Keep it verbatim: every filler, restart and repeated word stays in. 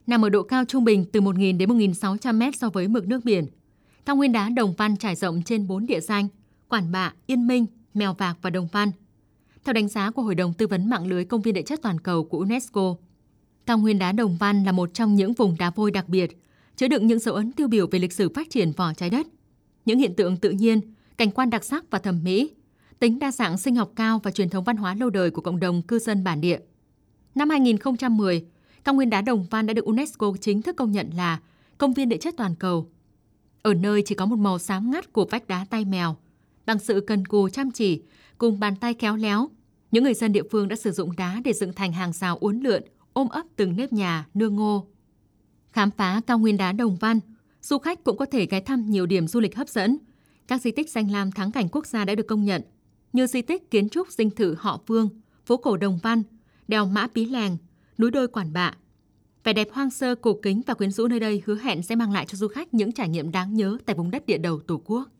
nằm ở độ cao trung bình từ một nghìn đến một nghìn sáu trăm mét so với mực nước biển. Cao nguyên đá Đồng Văn trải rộng trên bốn địa danh: Quản Bạ, Yên Minh, Mèo Vạc và Đồng Văn. Theo đánh giá của Hội đồng Tư vấn Mạng lưới Công viên Địa chất Toàn cầu của UNESCO, cao nguyên đá Đồng Văn là một trong những vùng đá vôi đặc biệt, chứa đựng những dấu ấn tiêu biểu về lịch sử phát triển vỏ trái đất, những hiện tượng tự nhiên, cảnh quan đặc sắc và thẩm mỹ, tính đa dạng sinh học cao và truyền thống văn hóa lâu đời của cộng đồng cư dân bản địa. Năm hai nghìn không trăm mười, cao nguyên đá Đồng Văn đã được UNESCO chính thức công nhận là Công viên Địa chất Toàn cầu. Ở nơi chỉ có một màu xám ngắt của vách đá tay mèo, bằng sự cần cù chăm chỉ cùng bàn tay khéo léo, những người dân địa phương đã sử dụng đá để dựng thành hàng rào uốn lượn, ôm ấp từng nếp nhà, nương ngô. Khám phá cao nguyên đá Đồng Văn, du khách cũng có thể ghé thăm nhiều điểm du lịch hấp dẫn. Các di tích danh lam thắng cảnh quốc gia đã được công nhận, như di tích kiến trúc dinh thự Họ Vương, phố cổ Đồng Văn, đèo Mã Pí Lèng, núi đôi Quản Bạ. Vẻ đẹp hoang sơ, cổ kính và quyến rũ nơi đây hứa hẹn sẽ mang lại cho du khách những trải nghiệm đáng nhớ tại vùng đất địa đầu Tổ quốc.